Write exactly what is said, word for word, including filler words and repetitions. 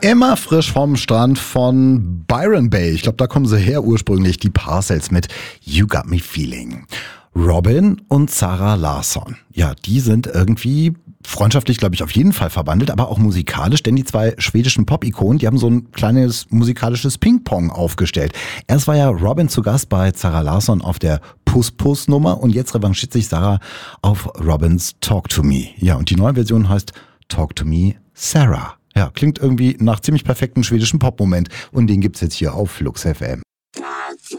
Immer frisch vom Strand von Byron Bay. Ich glaube, da kommen sie her ursprünglich, die Parcels mit You Got Me Feeling. Robyn und Zara Larsson. Ja, die sind irgendwie freundschaftlich, glaube ich, auf jeden Fall verwandelt, aber auch musikalisch, denn die zwei schwedischen Pop-Ikonen, die haben so ein kleines musikalisches Ping-Pong aufgestellt. Erst war ja Robyn zu Gast bei Zara Larsson auf der Puss-Puss-Nummer und jetzt revanchiert sich Zara auf Robyns Talk to Me. Ja, und die neue Version heißt Talk to Me Sarah. Ja, klingt irgendwie nach ziemlich perfektem schwedischen Pop-Moment und den gibt's jetzt hier auf Flux F M.